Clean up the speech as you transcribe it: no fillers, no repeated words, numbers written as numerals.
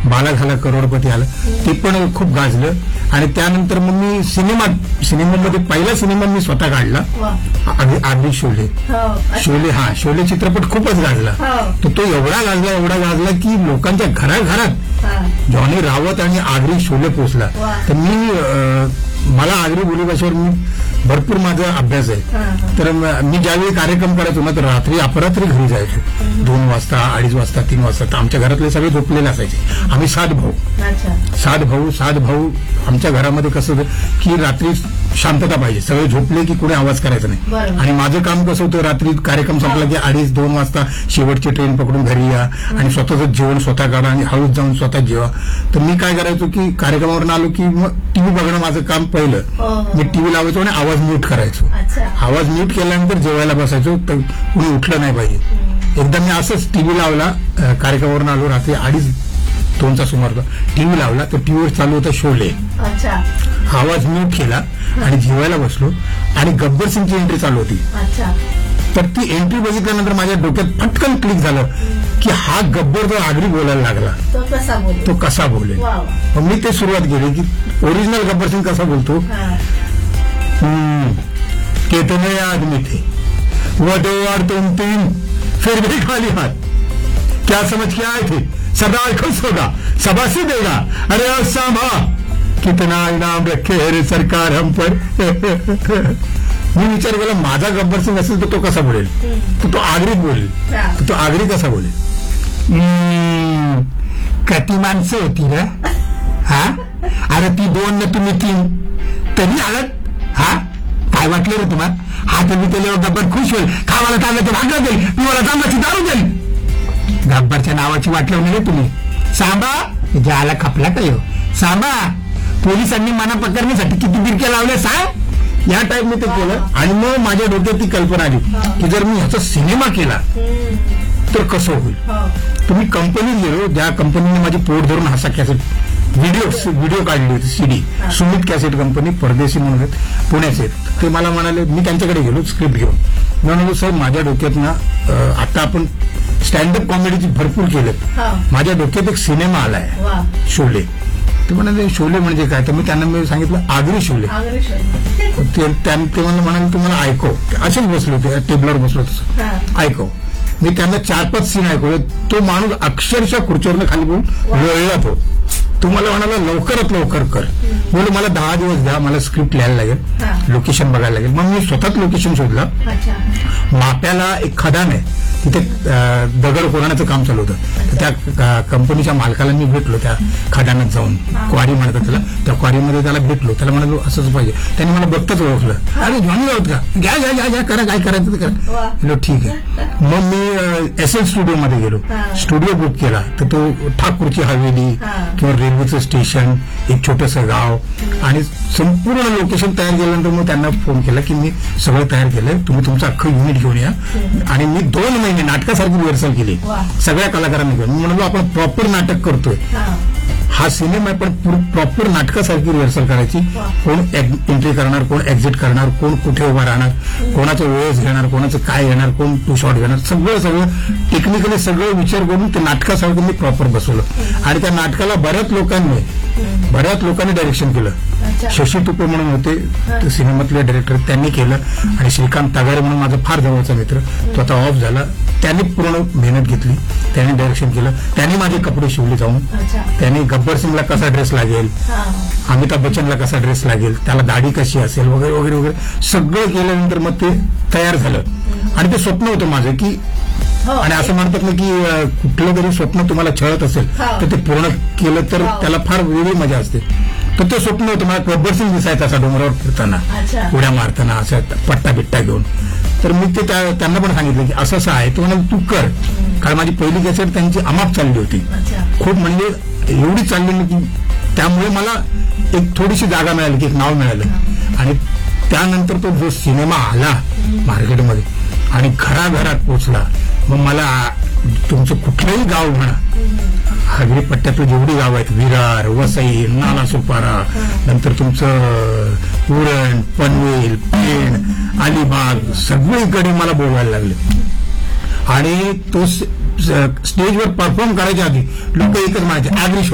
बाला झाला करोडपती आलं, ते पण खूप गाजलं. आणि त्यानंतर मग मी सिनेमामध्ये पहिला सिनेमा मी स्वतः काढला, आगरी शोले. शोले चित्रपट खूपच गाजला. तर तो एवढा गाजला की लोकांच्या घराघरात जॉनी रावत आणि आगरी शोले पोचला. तर मला आगरी बोलीभाषेवर भरपूर माझा अभ्यास आहे. तर मी ज्यावेळी कार्यक्रम करायचो ना, तर रात्री अपरात्री घरी जायचो, 2 वाजता, 2:30 वाजता, 3 वाजता. तर आमच्या घरातले सगळे झोपलेले असायचे. आम्ही 7 भाऊ. आमच्या घरामध्ये कसं होतं की रात्री शांतता पाहिजे, सगळे झोपले की कोणी आवाज करायचा नाही. आणि माझं काम कसं होतं, रात्री कार्यक्रम संपला की 2:30-2 वाजता शेवटची ट्रेन पकडून घरी या आणि स्वतःचं जेवण स्वतः काढा आणि हळूच जाऊन स्वतः जेवा. तर मी काय करायचो की कार्यक्रमावरून आलो की मग टीव्ही बघणं माझं काम पहिलं. मी टीव्ही लावायचो आणि आवाज म्यूट करायचो. आवाज म्यूट केल्यानंतर जेवायला बसायचो, तर कुणी उठलं नाही पाहिजे. एकदा मी असंच टीव्ही लावला, कार्यक्रमावरून आलो रात्री 2:30चा सुमार टीव्ही लावला, तर टीव्हीवर चालू होता शोले. आवाज म्यूट केला आणि जेवायला बसलो आणि गब्बर सिंगची एंट्री चालू होती. तर ती एंट्री बघितल्यानंतर माझ्या डोक्यात पटकन क्लिक झालं की हा गब्बर जो आगरी बोलायला लागला तो कसा बोलेल. मग मी ते सुरुवात केली की ओरिजिनल गब्बर सिंग कसा बोलतो. कितने आदमी थे वो 2 और तुम 3 फिर भी खाली हाथ, क्या समझ के आए थे, सरदार खुश होगा, शाबाशी देगा, अरे सामा कितना इनाम रखे रे सरकार हम पर. मी विचार केला माझा गब्बर सिंग असेल तर तो कसा बोलेल, तर तो आगरीत बोलेल. तर तो आगरी कसा बोलेल. किती माणसं होती ना, हा अरे ती 2 न तुम्ही 3 तरी आलात, हा काय वाटलं रे तुम्हाला. हा तुम्ही त्याच्यावर गब्बर खुश होईल, खावाला तांब्याची भाकर देईल, पिवाला तांब्याची दारू देईल. गब्बरच्या नावाची वाटलं नाही तुम्ही. सांबा ज्याला खपला का यो सांबा, पोलिसांनी मना पकडण्यासाठी किती बिरक्या लावल्या सांग. या टाईप मी ते केलं. आणि मग माझ्या डोक्यात ती कल्पना आली की जर मी ह्याचा सिनेमा केला तर कसं होईल. तुम्ही कंपनीत गेलो, ज्या कंपनीने माझी पोट धरून हसा कॅसेट व्हिडिओ काढली होती, CD, सुमित कॅसेट कंपनी, परदेशी म्हणून आहेत, पुण्याचे. ते मला म्हणाले, मी त्यांच्याकडे गेलो स्क्रिप्ट घेऊन. मी म्हणालो साहेब माझ्या डोक्यात ना आता आपण स्टँडअप कॉमेडीची भरपूर केलेत, माझ्या डोक्यात एक सिनेमा आलाय शोले. ते म्हणाले शोले म्हणजे काय. तर मी त्यांना सांगितलं आगरी शोले. ते म्हणाले तुम्हाला ऐकव. असेच बसलो होते, टेबलवर बसलो तसं ऐकव. मी त्यांना 4-5 सीन ऐकवले. तो माणूस अक्षरशः खुर्चीवरनं खाली बोलून लोळला. तो मला म्हणाला लवकरात लवकर कर. बोल मला 10 दिवस द्या, मला स्क्रिप्ट लिहायला लागेल, लोकेशन बघायला लागेल. मग मी स्वतःच लोकेशन शोधलं. माप्याला एक खदान आहे, तिथे दगड कोरण्याचं काम चालू होतं. तर त्या कंपनीच्या मालकाला मी भेटलो, त्या खदानात जाऊन, क्वारी म्हणतात त्याला, त्या क्वारीमध्ये त्याला भेटलो. त्याला म्हणालो असंच पाहिजे. त्यांनी मला बघताच ओळखलं. अरे जॉनी राऊत का, घ्या करा, काय करायचं ते करा. बोलो ठीक आहे. मग मी SL स्टुडिओमध्ये गेलो, स्टुडिओ बुक केला. तर तो ठाकूरची हवेली किंवा रेल्वेचं स्टेशन, एक छोटंसं गाव आणि संपूर्ण लोकेशन तयार केल्यानंतर मग त्यांना फोन केला की मी सगळं तयार केलंय, तुम्ही तुमचं अख्खं युनिट घेऊन या. आणि मी 2 महिने नाटकासारखी रिहर्सल केली सगळ्या कलाकारांनी घेऊन. म्हणालो आपण प्रॉपर नाटक करतोय, हा सिनेमा आहे पण प्रॉपर नाटकासारखी रिहर्सल करायची. कोण एंट्री करणार, कोण एक्झिट करणार, कोण कुठे उभा राहणार, कोणाचं वेळेस घेणार, कोणाचं काय घेणार, कोण 2 शॉट घेणार, सगळं टेक्निकली सगळं विचार करून ते नाटकासारखं मी प्रॉपर बसवलं. आणि त्या नाटकाला बऱ्याच लोकांनी डायरेक्शन केलं. शशी तुपे म्हणून होते सिनेमातले डायरेक्टर, त्यांनी केलं. आणि श्रीकांत तागारे म्हणून माझा फार जवळचा मित्र, तो आता ऑफ झाला, त्यांनी पूर्ण मेहनत घेतली, त्यांनी डायरेक्शन केलं. त्यांनी माझे कपडे शिवले जाऊन, त्यांनी गब्बर सिंगला कसा ड्रेस लागेल, अमिताभ बच्चनला कसा ड्रेस लागेल, त्याला दाढी कशी असेल वगैरे वगैरे वगैरे सगळं केल्यानंतर मग ते तयार झालं. आणि ते स्वप्न होतं माझं की, आणि असं म्हणतात ना की कुठलं तरी स्वप्न तुम्हाला छळत असेल तर ते पूर्ण केलं तर त्याला फार वेगळी मजा असते. तर ते स्वप्न होतं मला गब्बर सिंग दिसायचा असा डोंगरावर फिरताना, उड्या मारताना, असं पट्टा बिट्टा घेऊन. तर मी ते त्यांना पण सांगितलं की असं असं आहे. तो म्हणाला तू कर. कारण माझी पहिली कॅसेट त्यांची अमाप चालली होती, खूप म्हणजे एवढी चालली नाही की त्यामुळे मला एक थोडीशी जागा मिळाली, की एक नाव मिळालं. आणि त्यानंतर तो जो सिनेमा आला मार्केटमध्ये आणि घराघरात पोचला, मग मला तुमचं कुठलंही गाव म्हणा, आगरी पट्ट्यातली जेवढी गाव आहेत, विरार, वसई, नालासोपारा, नंतर तुमचं उरण, पनवेल, पेण, अलिबाग, सगळीकडे मला बोलवायला लागले. आणि तो स्टेजवर परफॉर्म करायच्या आधी लोक एकच म्हणायचे आगरी